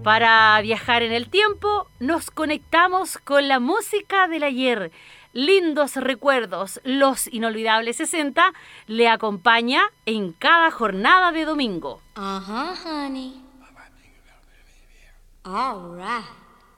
Para viajar en el tiempo, nos conectamos con la música del ayer. Lindos recuerdos, los inolvidables 60, le acompaña en cada jornada de domingo. Honey. All right.